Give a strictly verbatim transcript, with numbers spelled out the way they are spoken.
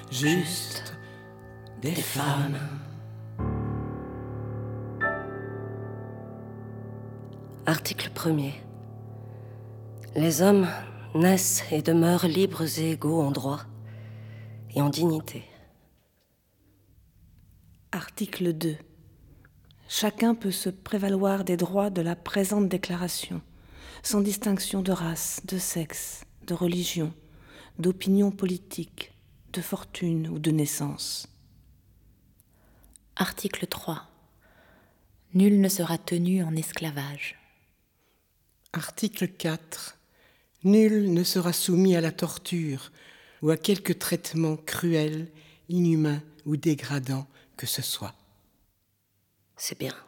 juste des femmes. Article premier. Les hommes naissent et demeurent libres et égaux en droit et en dignité. Article deux. Chacun peut se prévaloir des droits de la présente déclaration, sans distinction de race, de sexe, de religion, d'opinion politique, de fortune ou de naissance. Article trois. Nul ne sera tenu en esclavage. Article quatre. Nul ne sera soumis à la torture ou à quelque traitement cruel, inhumain ou dégradant que ce soit. C'est bien.